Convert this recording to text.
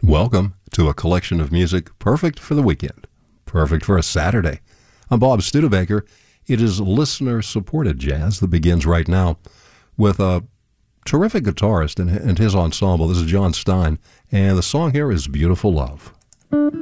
Welcome to a collection of music perfect for the weekend, perfect for a Saturday. I'm Bob Studebaker. It is listener-supported jazz that begins right now with a terrific guitarist and his ensemble. This is John Stein, and the song here is Beautiful Love.